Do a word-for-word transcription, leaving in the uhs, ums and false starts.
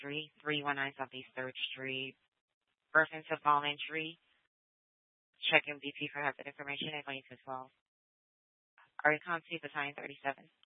three three one nine Southeast third Street, Reference of Voluntary. Check M V P for hazard information at twenty two twelve. Our account is assigned thirty-seven.